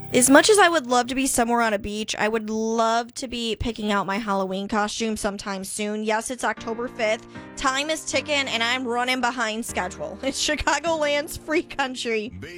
As much as I would love to be somewhere on a beach, I would love to be picking out my Halloween costume sometime soon. Yes, it's October 5th. Time is ticking and I'm running behind schedule. It's Chicagoland's free country.